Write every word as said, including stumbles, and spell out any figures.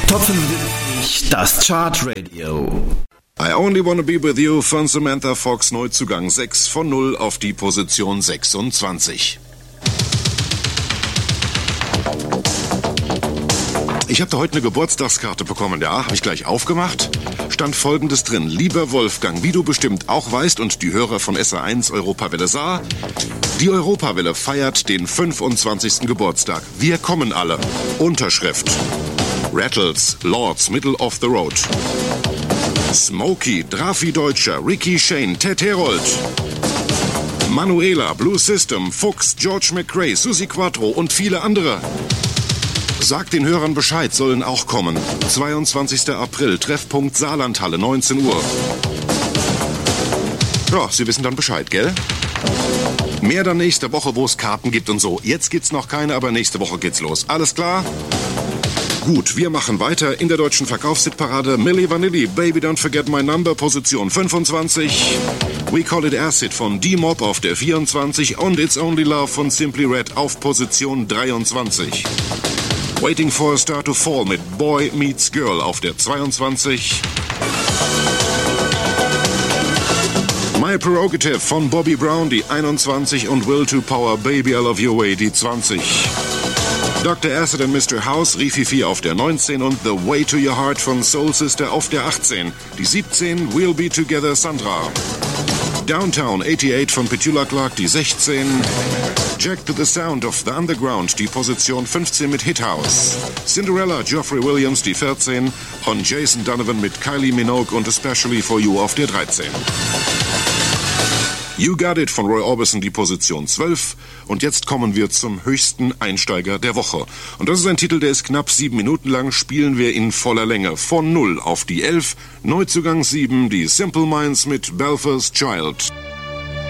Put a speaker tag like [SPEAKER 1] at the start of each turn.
[SPEAKER 1] Top fünfundsiebzig, das Chartradio.
[SPEAKER 2] I Only Wanna Be With You von Samantha Fox, Neuzugang sechs von null auf die Position sechsundzwanzig. Ich habe da heute eine Geburtstagskarte bekommen, ja, habe ich gleich aufgemacht. Stand Folgendes drin: Lieber Wolfgang, wie du bestimmt auch weißt und die Hörer von S R eins Europawelle sah, die Europawelle feiert den fünfundzwanzigsten Geburtstag. Wir kommen alle. Unterschrift: Rattles, Lords, Middle of the Road. Smokey, Drafi Deutscher, Ricky Shane, Ted Herold. Manuela, Blue System, Fuchs, George McRae, Susi Quattro und viele andere. Sagt den Hörern Bescheid, sollen auch kommen. zweiundzwanzigster April, Treffpunkt Saarlandhalle, neunzehn Uhr. Ja, Sie wissen dann Bescheid, gell? Mehr dann nächste Woche, wo es Karten gibt und so. Jetzt gibt's noch keine, aber nächste Woche geht's los. Alles klar? Gut, wir machen weiter in der deutschen Verkaufshitparade. Milli Vanilli, Baby Don't Forget My Number, Position fünfundzwanzig. We Call It Acid von D-Mob auf der vierundzwanzig und It's Only Love von Simply Red auf Position dreiundzwanzig. Waiting for a Star to Fall mit Boy Meets Girl auf der zweiundzwanzig. My Prerogative von Bobby Brown, die einundzwanzig, und Will to Power, Baby I Love Your Way, die zwanzig. Doktor Acid and Mister House, Rififi auf der neunzehn und The Way to Your Heart von Soul Sister auf der achtzehn. Die siebzehn, We'll Be Together, Sandra. Downtown achtundachtzig von Petula Clark, die sechzehn. Jack to the Sound of the Underground, die Position fünfzehn mit Hit House. Cinderella, Geoffrey Williams, die vierzehn. Und Jason Donovan mit Kylie Minogue und Especially for You auf der dreizehn. You Got It von Roy Orbison, die Position zwölf. Und jetzt kommen wir zum höchsten Einsteiger der Woche. Und das ist ein Titel, der ist knapp sieben Minuten lang, spielen wir in voller Länge. Von null auf die elf, Neuzugang sieben, die Simple Minds mit Belfast Child.